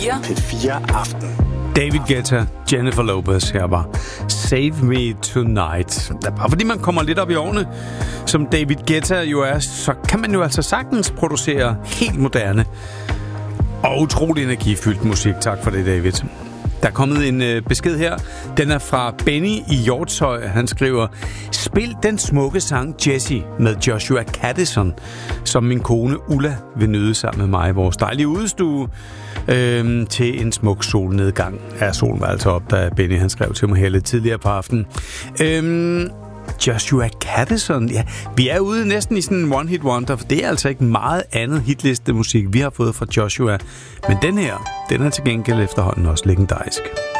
P4 Aften. David Guetta, Jennifer Lopez her var Save Me Tonight. Bare fordi man kommer lidt op i årene, som David Guetta jo er, så kan man jo altså sagtens producere helt moderne og utrolig energifyldt musik. Tak for det, David. Der er kommet en besked her. Den er fra Benny i Hjortshøj. Han skriver: spil den smukke sang Jessie med Joshua Caddison, som min kone Ulla vil nyde sammen med mig i vores dejlige udestue til en smuk solnedgang. Ja, solen var altså op, da Benny han skrev til mig her lidt tidligere på aftenen. Joshua Caddison, ja, vi er ude næsten i sådan en one-hit wonder, for det er altså ikke meget andet hitliste musik, vi har fået fra Joshua. Men den her, den er til gengæld efterhånden også legendarisk.